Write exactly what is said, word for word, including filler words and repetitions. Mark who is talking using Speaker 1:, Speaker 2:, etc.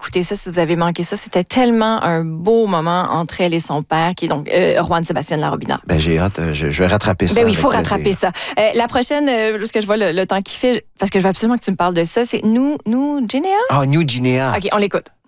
Speaker 1: écouter ça si vous avez manqué ça. C'était tellement un beau moment entre elle et son père, qui est donc euh, Juan Sébastien de la Robina.
Speaker 2: Ben, j'ai hâte. Je, je vais rattraper ça.
Speaker 1: Ben oui, il faut
Speaker 2: plaisir.
Speaker 1: rattraper ça. Euh, la prochaine, euh, parce que je vois le, le temps qui fait, parce que je veux absolument que tu me parles de ça, c'est Nous, nous, Guinea?
Speaker 2: Ah, New Guinea.
Speaker 1: OK, on l'écoute.